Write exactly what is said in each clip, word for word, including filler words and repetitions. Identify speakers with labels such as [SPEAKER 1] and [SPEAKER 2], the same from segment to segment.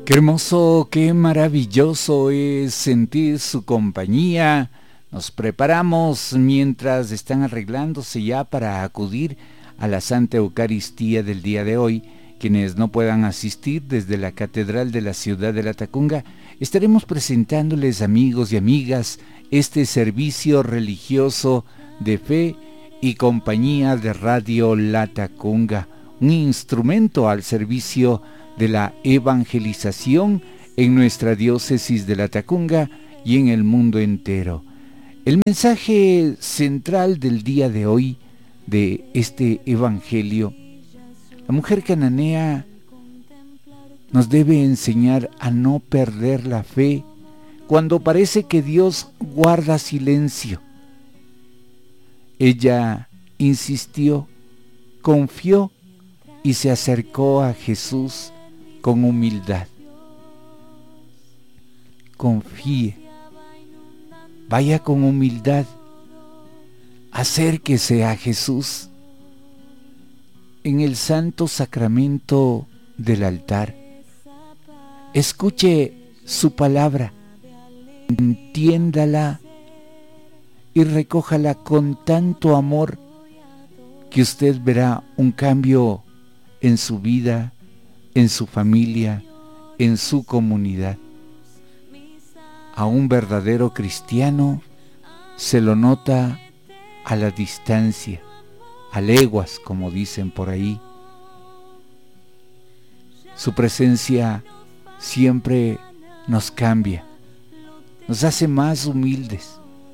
[SPEAKER 1] Qué hermoso, qué maravilloso es sentir su compañía. Nos preparamos mientras están arreglándose ya para acudir a la Santa Eucaristía del día de hoy. Quienes no puedan asistir desde la Catedral de la Ciudad de Latacunga, estaremos presentándoles, amigos y amigas, este servicio religioso de fe y compañía de Radio Latacunga, un instrumento al servicio de la evangelización en nuestra diócesis de Latacunga y en el mundo entero. El mensaje central del día de hoy de este evangelio, la mujer cananea nos debe enseñar a no perder la fe cuando parece que Dios guarda silencio. Ella insistió, confió y se acercó a Jesús con humildad. Confíe, vaya con humildad, acérquese a Jesús en el santo sacramento del altar. Escuche su palabra, entiéndala y recójala con tanto amor que usted verá un cambio en su vida, en su familia, en su comunidad. A un verdadero cristiano se lo nota a la distancia, a leguas, como dicen por ahí. Su presencia siempre nos cambia, nos hace más humildes.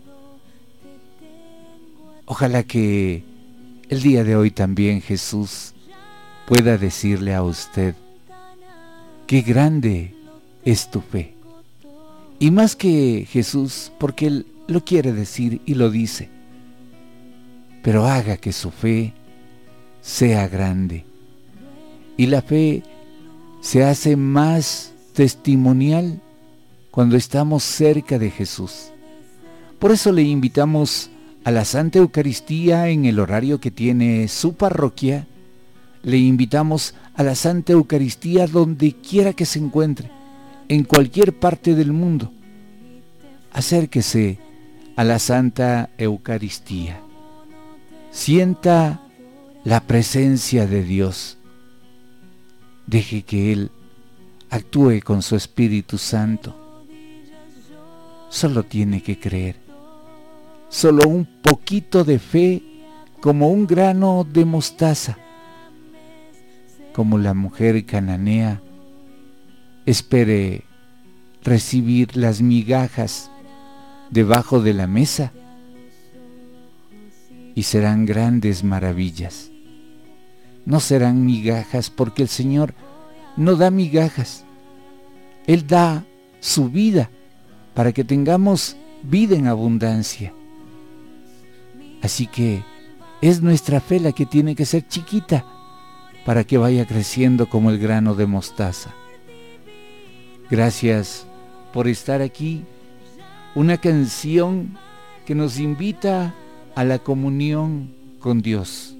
[SPEAKER 1] Ojalá que el día de hoy también Jesús pueda decirle a usted: qué grande es tu fe. Y más que Jesús, porque Él lo quiere decir y lo dice, pero haga que su fe sea grande. Y la fe se hace más testimonial cuando estamos cerca de Jesús. Por eso le invitamos a la Santa Eucaristía en el horario que tiene su parroquia. Le invitamos a la Santa Eucaristía donde quiera que se encuentre, en cualquier parte del mundo. Acérquese a la Santa Eucaristía. Sienta la presencia de Dios. Deje que Él actúe con su Espíritu Santo. Solo tiene que creer. Solo un poquito de fe, como un grano de mostaza. Como la mujer cananea, espere recibir las migajas debajo de la mesa y serán grandes maravillas. No serán migajas, porque el Señor no da migajas. Él da su vida para que tengamos vida en abundancia. Así que es nuestra fe la que tiene que ser chiquita para que vaya creciendo como el grano de mostaza. Gracias por estar aquí. Una canción que nos invita a la comunión con Dios.